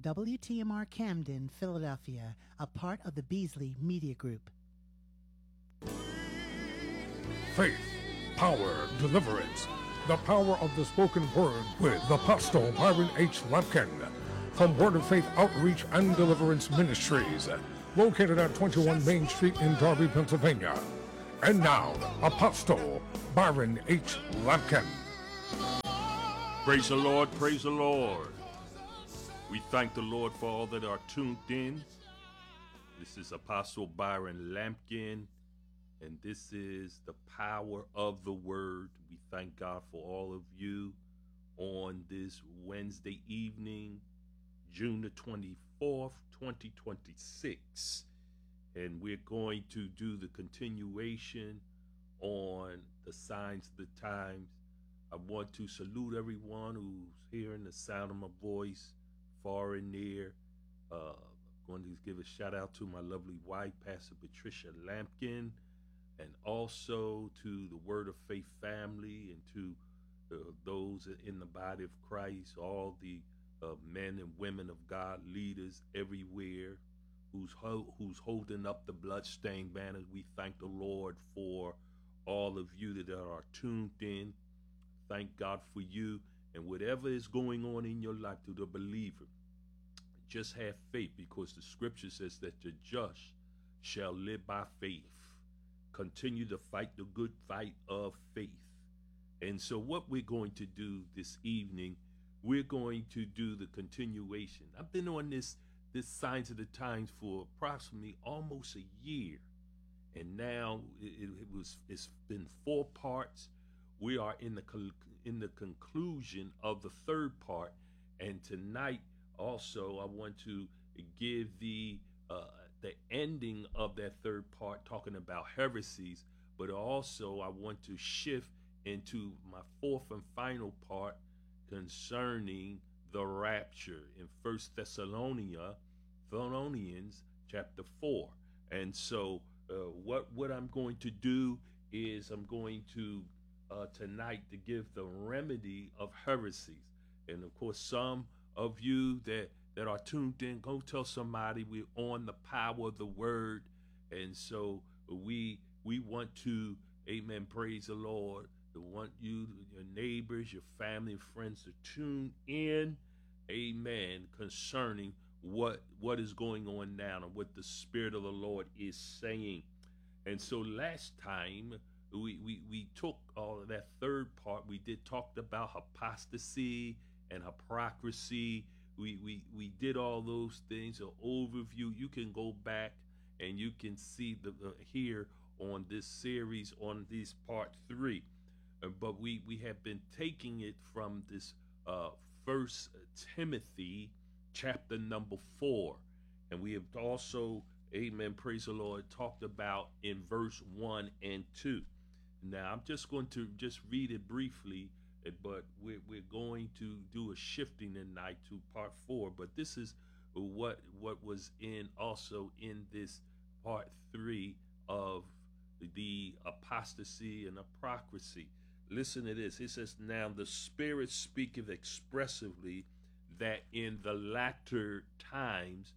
WTMR Camden, Philadelphia, a part of the Beasley Media Group. Faith, power, deliverance. The power of the spoken word with Apostle Byron H. Lampkin from Word of Faith Outreach and Deliverance Ministries, located at 21 Main Street in Darby, Pennsylvania. And now, Apostle Byron H. Lampkin. Praise the Lord, praise the Lord. We thank the Lord for all that are tuned in. This is Apostle Byron Lampkin, and this is the power of the word. We thank God for all of you on this Wednesday evening, June the 24th, 2026. And we're going to do the continuation on the signs of the times. I want to salute everyone who's hearing the sound of my voice, far and near. I'm going to give a shout out to my lovely wife, Pastor Patricia Lampkin, and also to the Word of Faith family and to those in the body of Christ, all the men and women of God, leaders everywhere who's holding up the bloodstained banners. We thank the Lord for all of you that are tuned in. Thank God for you, and whatever is going on in your life, to the believer, just have faith, because the scripture says that the just shall live by faith. Continue to fight the good fight of faith. And so what we're going to do this evening, we're going to do the continuation. I've been on this Signs of the Times for approximately almost a year, and now it's been 4 parts. We are in the conclusion of the 3rd part, and tonight also I want to give the ending of that 3rd part, talking about heresies, but also I want to shift into my 4th and final part concerning the rapture in 1 Thessalonians chapter 4. And so what I'm going to do is I'm going to tonight to give the remedy of heresies. And of course, some of you that are tuned in, go tell somebody we're on the power of the word. And so we want to, amen, praise the Lord, to want you, your neighbors, your family and friends to tune in, amen, concerning what is going on now and what the Spirit of the Lord is saying. And so last time we took all of that 3rd part. We talked about apostasy and hypocrisy. We did all those things, an overview. You can go back and you can see here on this series on this part 3. But we have been taking it from this 1 Timothy chapter number 4. And we have also, amen, praise the Lord, talked about in verse 1 and 2. Now, I'm just going to read it briefly, but we're going to do a shifting tonight to part 4. But this is what was also in this part 3 of the apostasy and hypocrisy. Listen to this. It says, "Now the Spirit speaketh expressively that in the latter times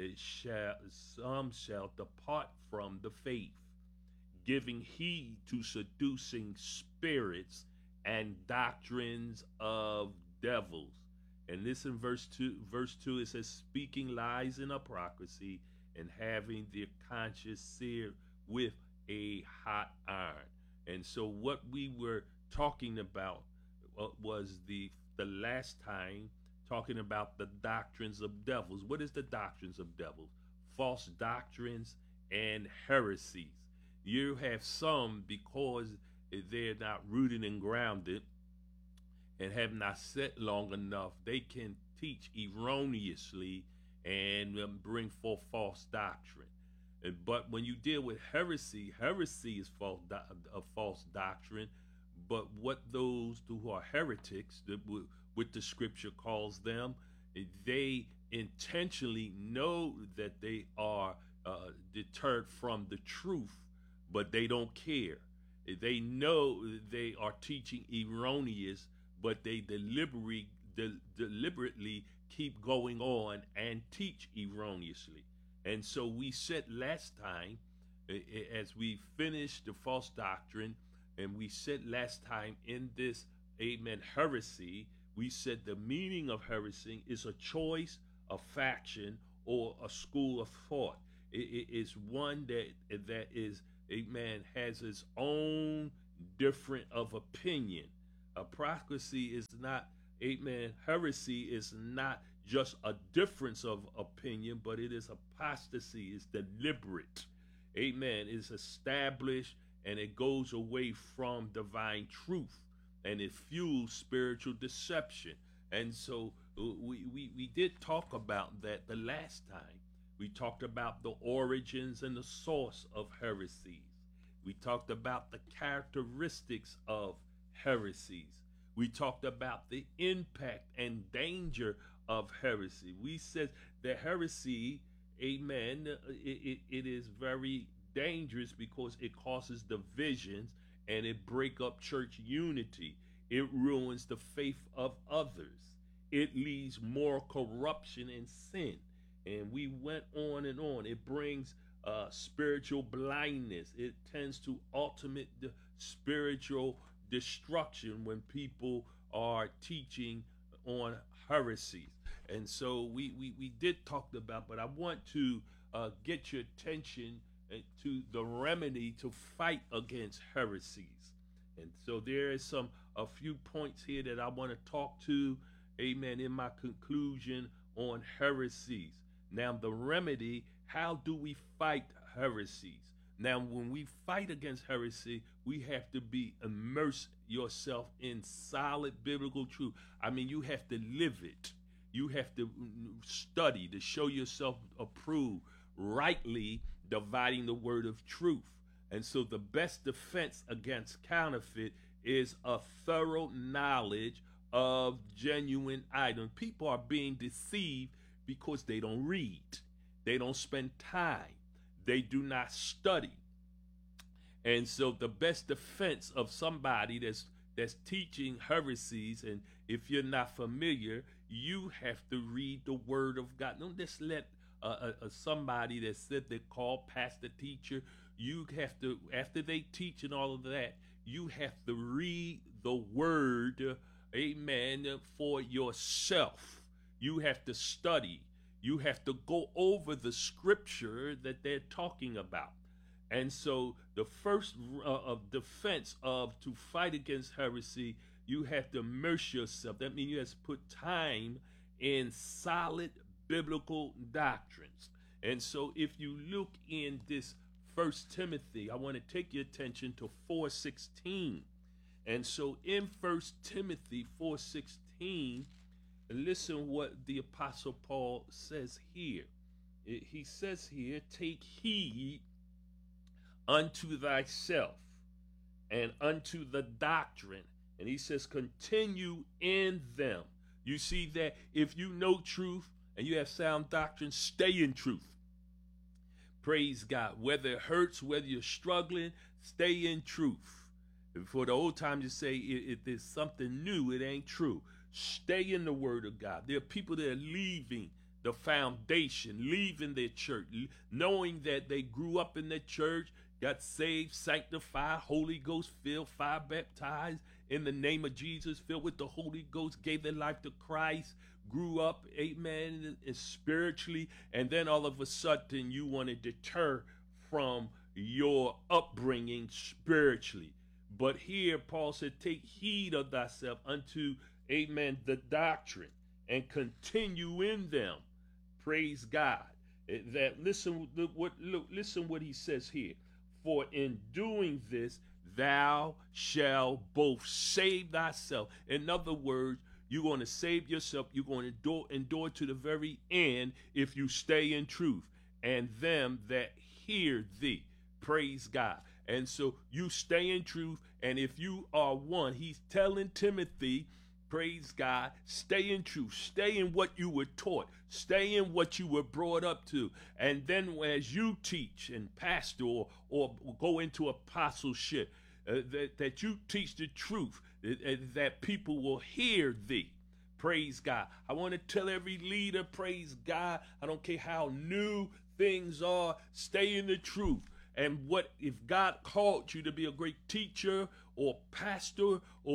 some shall depart from the faith, giving heed to seducing spirits and doctrines of devils." And this in verse 2, it says, "Speaking lies and hypocrisy, and having their conscience seared with a hot iron." And so what we were talking about was the last time, talking about the doctrines of devils. What is the doctrines of devils? False doctrines and heresies. You have some, because they're not rooted and grounded and have not sat long enough, they can teach erroneously and bring forth false doctrine. But when you deal with heresy is a false doctrine. But what those who are heretics, what the scripture calls them, they intentionally know that they are deterred from the truth, but they don't care. They know they are teaching erroneous, but they deliberately deliberately keep going on and teach erroneously. And so we said last time, as we finished the false doctrine, and we said last time in this, amen, heresy, we said the meaning of heresy is a choice, a faction, or a school of thought. It is one that is, amen, has its own different of opinion. Apostasy is not, amen, heresy is not just a difference of opinion, but it is apostasy. It's deliberate. Amen. It's established, and it goes away from divine truth, and it fuels spiritual deception. And so we did talk about that the last time. We talked about the origins and the source of heresies. We talked about the characteristics of heresies. We talked about the impact and danger of heresy. We said that heresy, amen, it is very dangerous because it causes divisions and it breaks up church unity. It ruins the faith of others. It leads more corruption and sin. And we went on and on. It brings spiritual blindness. It tends to ultimate spiritual destruction when people are teaching on heresies. And so we did talk about, but I want to get your attention to the remedy to fight against heresies. And so there is a few points here that I want to talk to, amen, in my conclusion on heresies. Now, the remedy, how do we fight heresies? Now, when we fight against heresy, we have to immerse yourself in solid biblical truth. I mean, you have to live it. You have to study to show yourself approved, rightly dividing the word of truth. And so the best defense against counterfeit is a thorough knowledge of genuine items. People are being deceived because they don't read. They don't spend time. They do not study. And so the best defense of somebody that's teaching heresies, and if you're not familiar, you have to read the word of God. Don't just let somebody that said they call pastor, teacher. You have to, after they teach and all of that, you have to read the word, amen, for yourself. You have to study. You have to go over the scripture that they're talking about. And so the first defense to fight against heresy, you have to immerse yourself. That means you have to put time in solid biblical doctrines. And so if you look in this First Timothy, I want to take your attention to 4:16. And so in First Timothy 4:16, listen what the Apostle Paul says here. He says here, take heed unto thyself and unto the doctrine. And he says, continue in them. You see that if you know truth and you have sound doctrine, stay in truth. Praise God. Whether it hurts, whether you're struggling, stay in truth. For the old time to say, if there's something new, it ain't true. Stay in the word of God. There are people that are leaving the foundation, leaving their church, knowing that they grew up in the church, got saved, sanctified, Holy Ghost filled, fire baptized in the name of Jesus, filled with the Holy Ghost, gave their life to Christ, grew up, amen, spiritually, and then all of a sudden you want to deter from your upbringing spiritually. But here Paul said, take heed of thyself unto, amen, the doctrine, and continue in them. Praise God. Listen what he says here. For in doing this, thou shalt both save thyself. In other words, you're going to save yourself. You're going to endure to the very end if you stay in truth. And them that hear thee. Praise God. And so you stay in truth. And if you are one, he's telling Timothy, praise God, stay in truth. Stay in what you were taught. Stay in what you were brought up to. And then as you teach and pastor or go into apostleship, that you teach the truth, that people will hear thee. Praise God. I want to tell every leader, praise God. I don't care how new things are, stay in the truth. And what if God called you to be a great teacher or pastor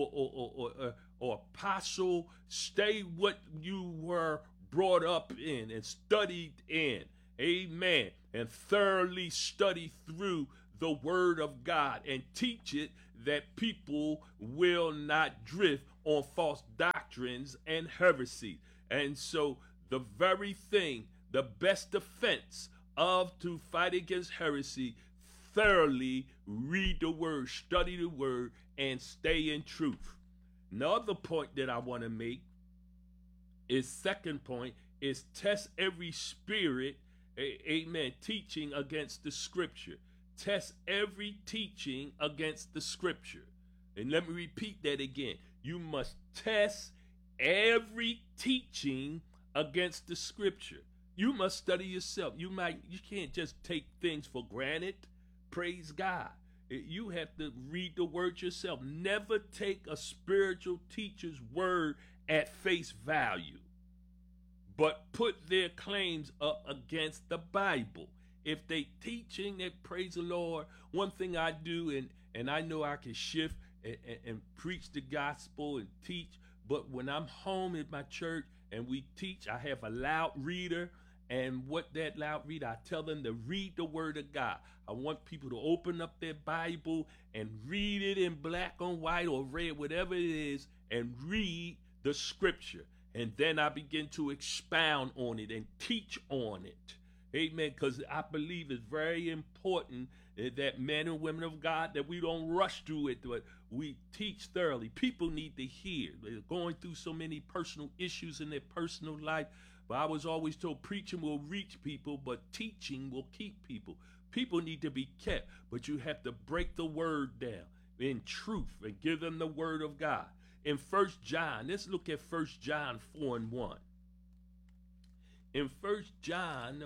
or apostle, stay what you were brought up in and studied in. Amen. And thoroughly study through the word of God and teach it, that people will not drift on false doctrines and heresies. And so the very thing, the best defense of to fight against heresy, thoroughly read the word, study the word, and stay in truth. Another point that I want to make is, second point, is test every spirit, amen, teaching against the scripture. Test every teaching against the scripture. And let me repeat that again. You must test every teaching against the scripture. You must study yourself. You can't just take things for granted. Praise God. You have to read the word yourself. Never take a spiritual teacher's word at face value, but put their claims up against the Bible. If they teaching that, praise the Lord, one thing I do, and I know I can shift and preach the gospel and teach, but when I'm home at my church and we teach, I have a loud reader, and what that loud reader, I tell them to read the word of God. I want people to open up their Bible and read it in black on white or red, whatever it is, and read the scripture. And then I begin to expound on it and teach on it. Amen. Because I believe it's very important that men and women of God, that we don't rush through it, but we teach thoroughly. People need to hear. They're going through so many personal issues in their personal life. But I was always told preaching will reach people, but teaching will keep people. People need to be kept, but you have to break the word down in truth and give them the word of God. In 1 John, let's look at 1 John 4:1. In 1 John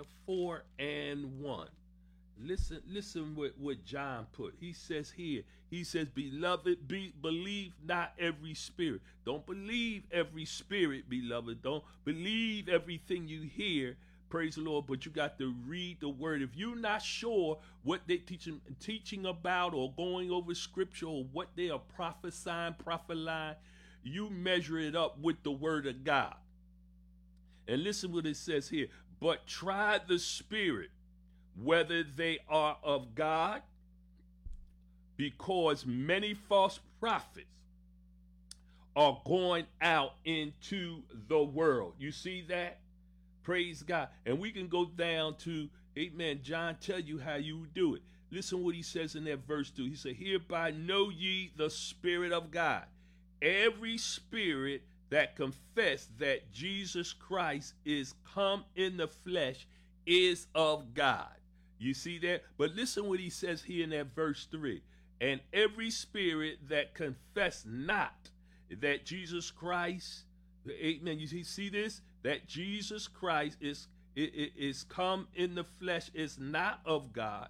4:1, listen what John put. He says here, he says, beloved, believe not every spirit. Don't believe every spirit, beloved. Don't believe everything you hear, praise the Lord, but you got to read the word. If you're not sure what they're teaching about or going over scripture or what they are prophesying, you measure it up with the word of God. And listen what it says here. But try the spirit, whether they are of God, because many false prophets are going out into the world. You see that? Praise God. And we can go down to, amen, John tell you how you do it. Listen what he says in that verse 2. He said, hereby know ye the Spirit of God. Every spirit that confess that Jesus Christ is come in the flesh is of God. You see that? But listen what he says here in that verse 3. And every spirit that confess not that Jesus Christ, amen, you see this? That Jesus Christ is come in the flesh is not of God.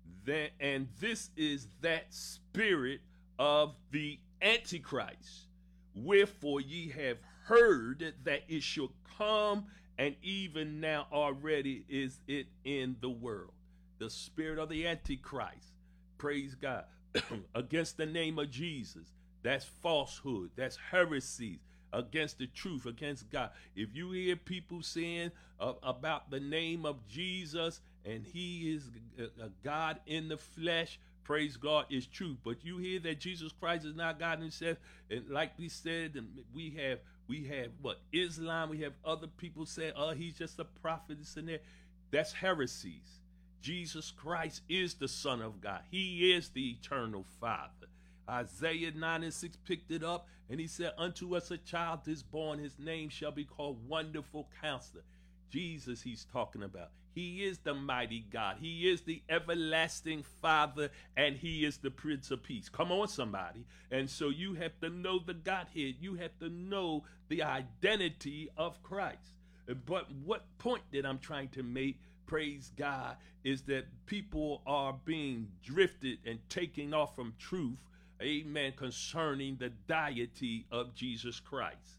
And this is that spirit of the Antichrist. Wherefore ye have heard that it shall come, and even now already is it in the world. The spirit of the Antichrist, praise God, against the name of Jesus. That's falsehood. That's heresies against the truth, against God. If you hear people saying about the name of Jesus and he is a God in the flesh, praise God, is true. But you hear that Jesus Christ is not God himself, and like we said, and we have what, Islam, we have other people say, oh, he's just a prophet, this and that. That's heresies. Jesus Christ is the Son of God. He is the eternal Father. Isaiah 9:6 picked it up, and he said, unto us a child is born, his name shall be called Wonderful Counselor. Jesus he's talking about. He is the mighty God. He is the everlasting Father, and he is the Prince of Peace. Come on, somebody. And so you have to know the Godhead. You have to know the identity of Christ. But what point that I'm trying to make, praise God, is that people are being drifted and taken off from truth, amen, concerning the deity of Jesus Christ.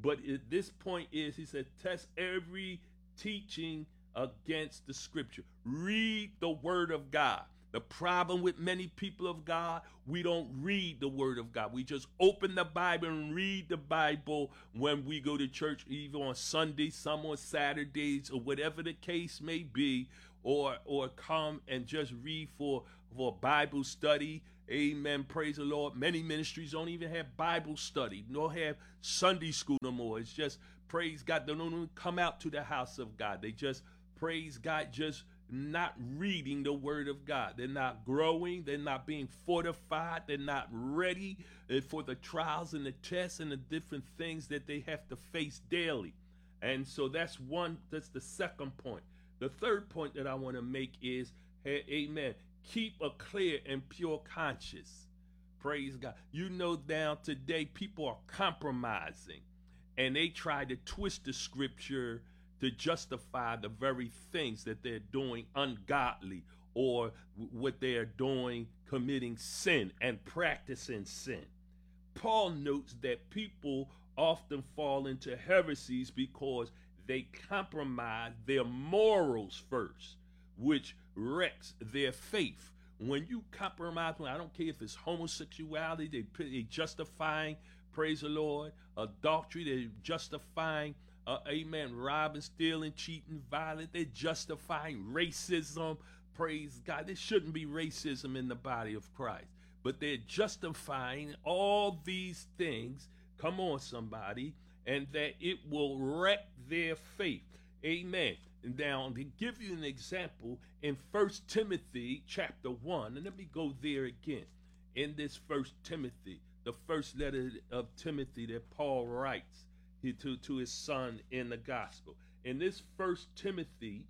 But this point is, he said, test every teaching against the scripture. Read the word of God. The problem with many people of God, we don't read the word of God. We just open the Bible and read the Bible when we go to church, either on Sunday, some on Saturdays, or whatever the case may be, or come and just read for Bible study. Amen. Praise the Lord. Many ministries don't even have Bible study, nor have Sunday school no more. It's just, praise God, they don't even come out to the house of God. They just, praise God, just not reading the word of God. They're not growing. They're not being fortified. They're not ready for the trials and the tests and the different things that they have to face daily. And so that's the second point. The third point that I want to make is, hey, amen, keep a clear and pure conscience. Praise God. You know, now today people are compromising, and they try to twist the scripture to justify the very things that they're doing ungodly, or what they're doing committing sin and practicing sin. Paul notes that people often fall into heresies because they compromise their morals first, which wrecks their faith. When you compromise, I don't care if it's homosexuality, they justifying, praise the Lord, adultery, they're justifying, amen, robbing, stealing, cheating, violence, they're justifying racism, praise God. There shouldn't be racism in the body of Christ, but they're justifying all these things, come on somebody, and that it will wreck their faith. Amen. Now, to give you an example, in 1 Timothy chapter 1, and let me go there again. In this 1 Timothy, the first letter of Timothy that Paul writes to his son in the gospel. In this 1 Timothy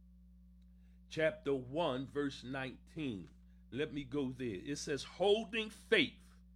chapter 1, verse 19, let me go there. It says, holding faith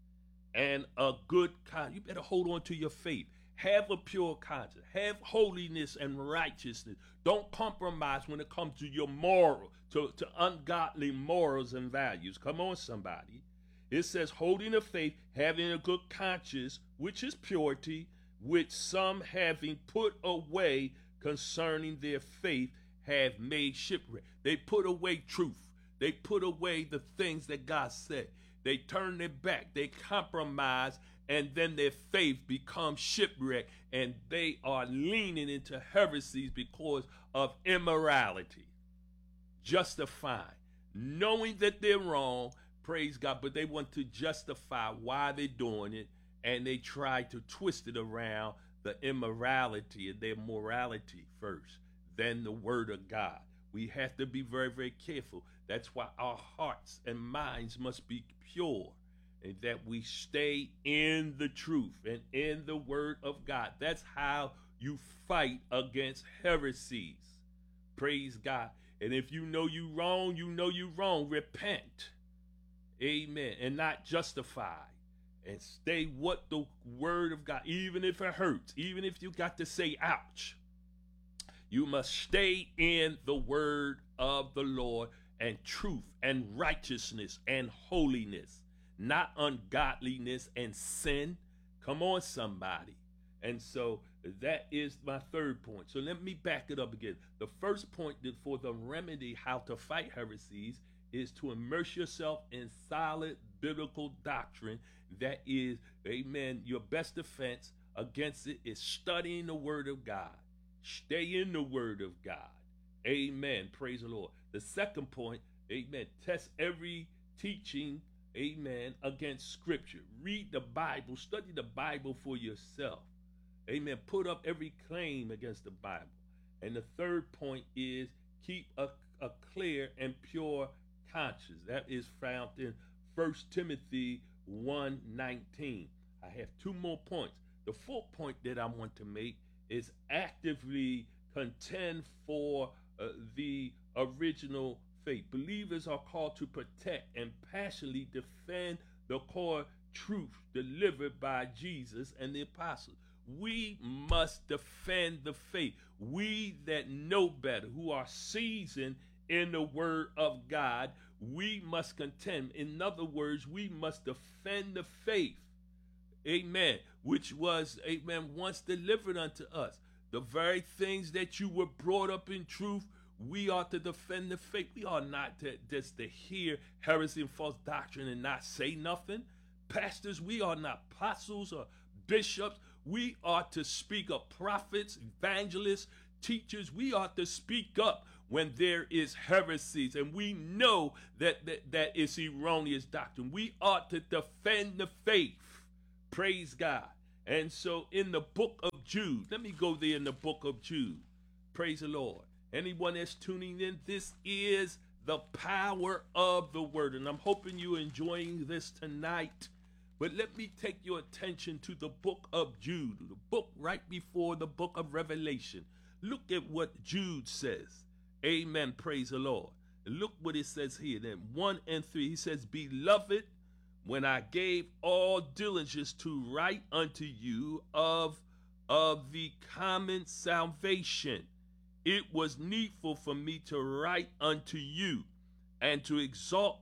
and a good conscience. You better hold on to your faith. Have a pure conscience. Have holiness and righteousness. Don't compromise when it comes to your moral, to ungodly morals and values. Come on, somebody. It says, holding a faith, having a good conscience, which is purity, which some having put away concerning their faith have made shipwreck. They put away truth. They put away the things that God said. They turn their back. They compromise, and then their faith becomes shipwrecked, and they are leaning into heresies because of immorality. Justifying, knowing that they're wrong, praise God, but they want to justify why they're doing it, and they try to twist it around the immorality and their morality first, then the word of God. We have to be very, very careful. That's why our hearts and minds must be pure, and that we stay in the truth and in the word of God. That's how you fight against heresies. Praise God. And if you know you wrong, you know you wrong. Repent. Amen. And not justify. And stay what the word of God, even if it hurts, even if you got to say ouch, you must stay in the word of the Lord, and truth and righteousness and holiness, not ungodliness and sin. Come on, somebody. And so that is my third point. So let me back it up again. The first point for the remedy, how to fight heresies, is to immerse yourself in solid biblical doctrine. That is, amen, your best defense against it is studying the word of God. Stay in the word of God. Amen. Praise the Lord. The second point, amen, test every teaching, amen, against scripture. Read the Bible. Study the Bible for yourself. Amen. Put up every claim against the Bible. And the third point is keep a clear and pure conscience. That is found in 1 Timothy 1:19. I have two more points. The fourth point that I want to make is actively contend for the original faith. Believers are called to protect and passionately defend the core truth delivered by Jesus and the apostles. We must defend the faith. We that know better, who are seasoned in the word of God, we must contend. In other words, we must defend the faith. amen, which was, amen, once delivered unto us. The very things that you were brought up in truth, we ought to defend the faith. We are not just to hear heresy and false doctrine and not say nothing. Pastors, we are not apostles or bishops. We ought to speak of prophets, evangelists, teachers. We ought to speak up when there is heresies and we know that is erroneous doctrine. We ought to defend the faith. Praise God. And so in the book of Jude, let me go there in the book of Jude. Praise the Lord. Anyone that's tuning in, this is the power of the word. And I'm hoping you're enjoying this tonight. But let me take your attention to the book of Jude, the book right before the book of Revelation. Look at what Jude says. Amen. Praise the Lord. Look what it says here. Then 1 and 3, he says, Beloved, when I gave all diligence to write unto you of the common salvation, it was needful for me to write unto you and to exhort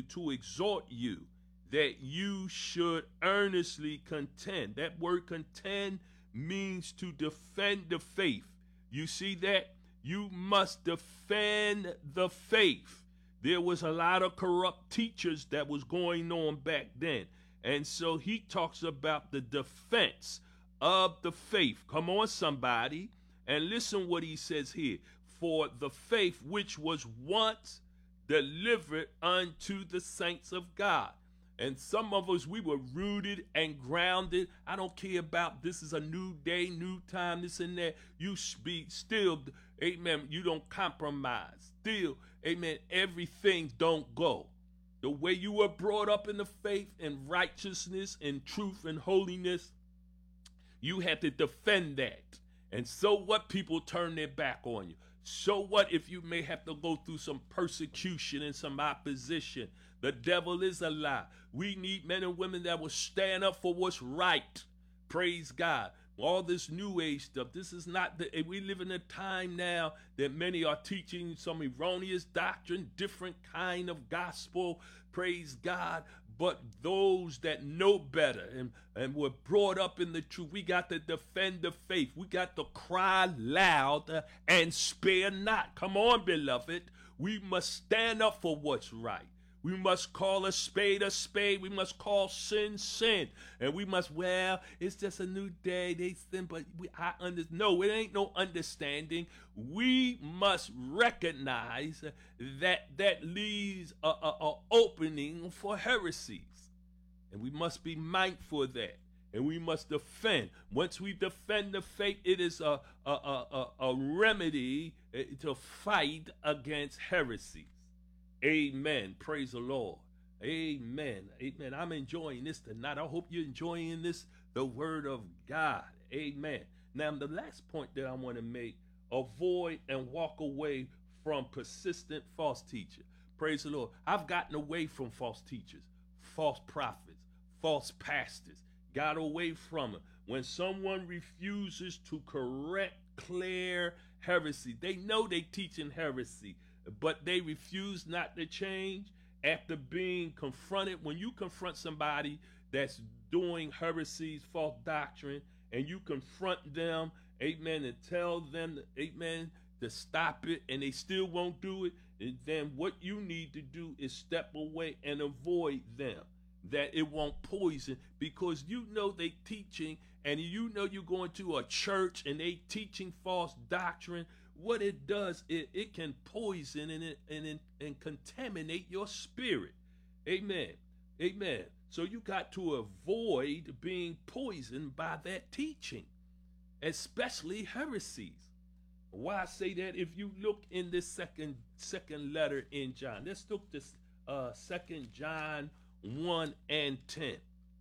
you that you should earnestly contend. That word contend means to defend the faith. You see that? You must defend the faith. There was a lot of corrupt teachers that was going on back then. And so he talks about the defense of the faith. Come on, somebody. And listen what he says here. For the faith which was once delivered unto the saints of God. And some of us, we were rooted and grounded. I don't care about this is a new day, new time, this and that. You speak still, amen, you don't compromise. Still, amen, everything don't go. The way you were brought up in the faith and righteousness and truth and holiness, you had to defend that. And so what? People turn their back on you. So what if you may have to go through some persecution and some opposition? The devil is a lie. We need men and women that will stand up for what's right. Praise God. All this new age stuff, this is not we live in a time now that many are teaching some erroneous doctrine, different kind of gospel. Praise God. But those that know better and were brought up in the truth, we got to defend the faith. We got to cry loud and spare not. Come on, beloved. We must stand up for what's right. We must call a spade a spade. We must call sin sin. And we must, well, it's just a new day. They sin, but no, it ain't no understanding. We must recognize that leaves a opening for heresies. And we must be mindful of that. And we must defend. Once we defend the faith, it is a remedy to fight against heresies. Amen. Praise the Lord. Amen. Amen. I'm enjoying this tonight. I hope you're enjoying this, the word of God. Amen. Now, the last point that I want to make, avoid and walk away from persistent false teachers. Praise the Lord. I've gotten away from false teachers, false prophets, false pastors. Got away from them. When someone refuses to correct clear heresy, they know they teaching heresy, but they refuse not to change after being confronted. When you confront somebody that's doing heresies, false doctrine, and you confront them, amen, and tell them, amen, to stop it, and they still won't do it, and then what you need to do is step away and avoid them, that it won't poison, because you know they teaching, and you know you're going to a church and they teaching false doctrine. What it does, it can poison and contaminate your spirit. Amen. Amen. So you got to avoid being poisoned by that teaching, especially heresies. Why I say that? If you look in this second letter in John, let's look this 2 John 1 and 10.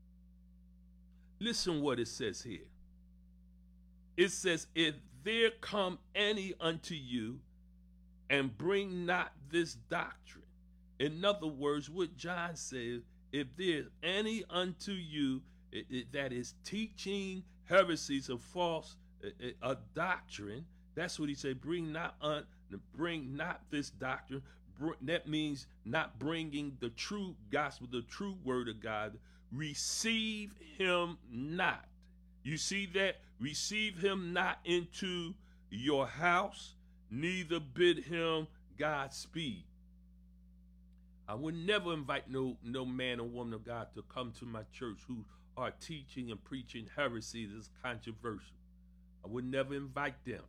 Listen what it says here. It says, if there come any unto you and bring not this doctrine. In other words, what John says, if there's any unto you that is teaching heresies of false a doctrine, that's what he said, bring not this doctrine. That means not bringing the true gospel, the true word of God, receive him not. You see that? Receive him not into your house, neither bid him Godspeed. I would never invite no man or woman of God to come to my church who are teaching and preaching heresy that's controversial. I would never invite them.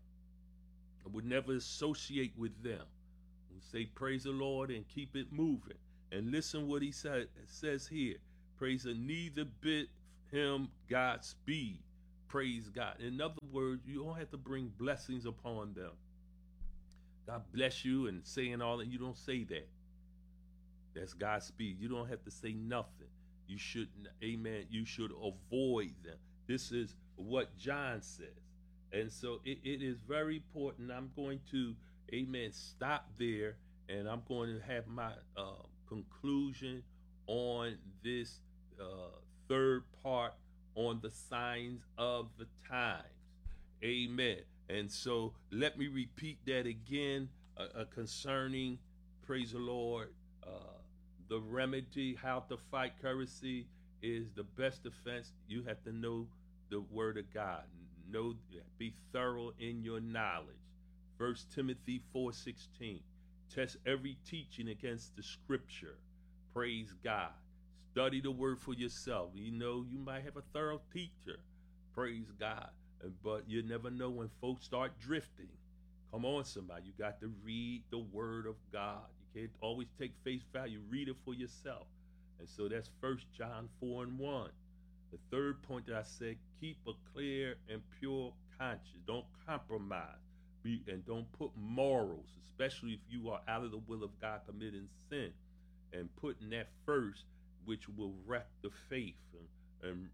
I would never associate with them. I would say praise the Lord and keep it moving. And listen what he says here. Praise the neither bid him Godspeed. Praise God. In other words, you don't have to bring blessings upon them. God bless you and saying all that. You don't say that. That's Godspeed. You don't have to say nothing. You should, amen, you should avoid them. This is what John says. And so it is very important. I'm going to, amen, stop there, and I'm going to have my conclusion on this third part on the signs of the times. Amen. And so let me repeat that again concerning, praise the Lord, the remedy, how to fight heresy is the best defense. You have to know the word of God. Be thorough in your knowledge. 1 Timothy 4:16. Test every teaching against the scripture. Praise God. Study the word for yourself. You know, you might have a thorough teacher. Praise God. But you never know when folks start drifting. Come on, somebody. You got to read the word of God. You can't always take face value. Read it for yourself. And so that's 1 John 4:1. The third point that I said, keep a clear and pure conscience. Don't compromise. And don't put morals, especially if you are out of the will of God committing sin, and putting that first, which will wreck the faith and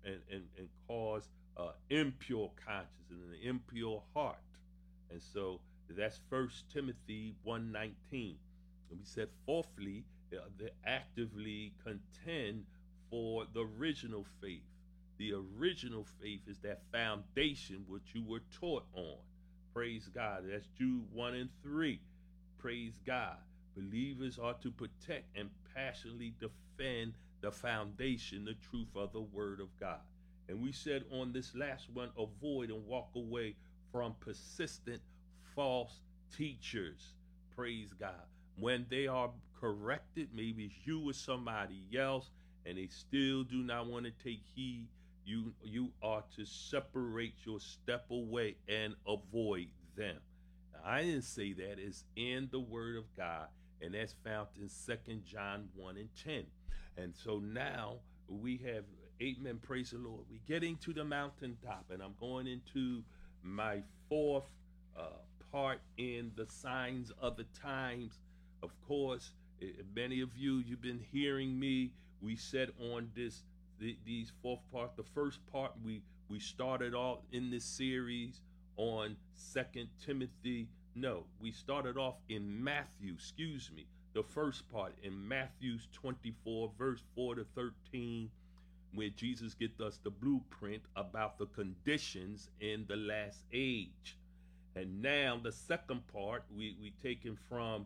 cause impure conscience and an impure heart. And so that's 1 Timothy 1:19. And we said, fourthly, they actively contend for the original faith. The original faith is that foundation which you were taught on. Praise God. That's Jude 1:3. Praise God. Believers are to protect and passionately defend the foundation, the truth of the word of God. And we said on this last one, avoid and walk away from persistent false teachers. Praise God. When they are corrected, maybe it's you or somebody else, and they still do not want to take heed, you are to separate your step away and avoid them. Now, I didn't say that. It's in the word of God, and that's found in 2 John 1:10. And so now we have, amen, praise the Lord. We're getting to the mountaintop, and I'm going into my fourth part in the signs of the times. Of course, many of you, you've been hearing me. We said on these fourth part, the first part, we started off in this series on 2 Timothy. No, we started off in Matthew, the first part in Matthew 24, verse 4 to 13, where Jesus gives us the blueprint about the conditions in the last age. And now the second part, we taken from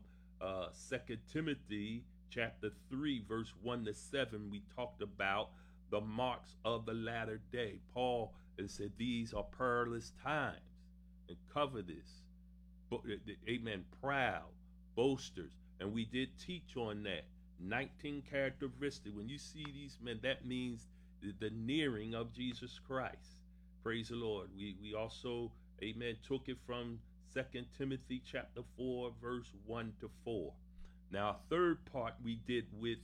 2 Timothy chapter 3, verse 1 to 7. We talked about the marks of the latter day. Paul said these are perilous times, and covetous, amen, proud, boasters. And we did teach on that. 19 characteristics. When you see these men, that means the nearing of Jesus Christ. Praise the Lord. We also, amen, took it from 2 Timothy chapter 4, verse 1 to 4. Now, third part we did with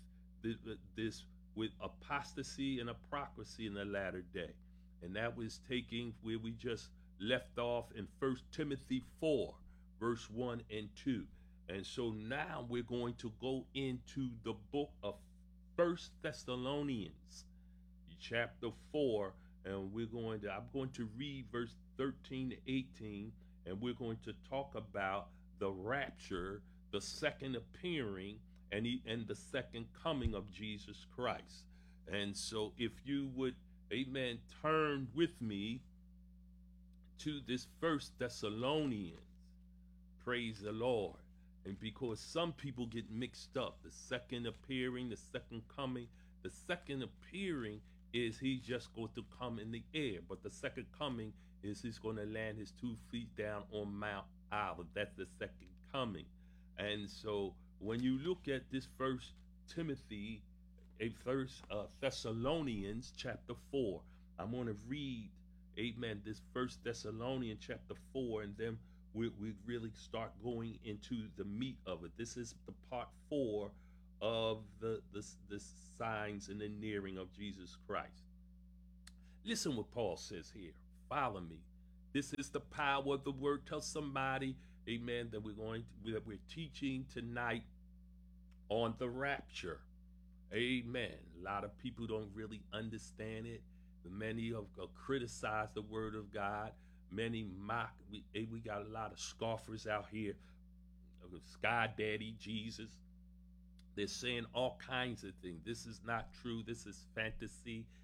with apostasy and hypocrisy in the latter day. And that was taking where we just left off in 1 Timothy 4, verse 1 and 2. And so now we're going to go into the book of 1 Thessalonians, chapter 4, and I'm going to read verse 13 to 18, and we're going to talk about the rapture, the second appearing, and the second coming of Jesus Christ. And so if you would, amen, turn with me to this 1 Thessalonians, praise the Lord. And because some people get mixed up, the second appearing, the second coming, The second appearing is he's just going to come in the air, but the second coming is he's going to land his 2 feet down on Mount Olive. That's the second coming. And so when you look at this First Timothy, First Thessalonians chapter 4, I'm going to read, amen, this First Thessalonians chapter 4, and then we really start going into the meat of it. This is the part 4 of the signs and the nearing of Jesus Christ. Listen what Paul says here. Follow me. This is the power of the word. Tell somebody, amen, that we're teaching tonight on the rapture. Amen. A lot of people don't really understand it. Many have criticized the word of God. Many mock. We got a lot of scoffers out here. Sky Daddy Jesus. They're saying all kinds of things. This is not true. This is fantasy.